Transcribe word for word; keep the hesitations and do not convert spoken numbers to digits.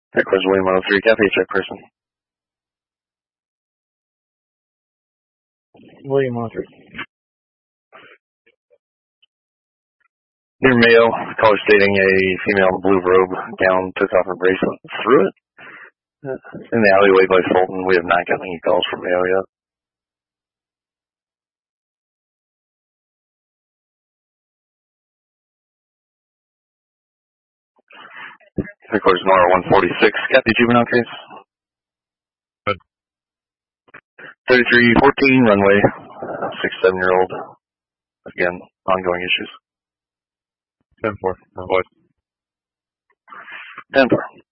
Headquarters William one oh three, Cafe check person. William one oh three. Near Mayo, caller stating a female in blue robe, gown, took off her bracelet, threw it in the alleyway by Fulton. We have not gotten any calls from Mayo yet. Headquarters Nora one forty-six, Kathy juvenile case. Good. thirty-three fourteen, runway, six, seven year old. Again, ongoing issues. ten four, my voice. ten four.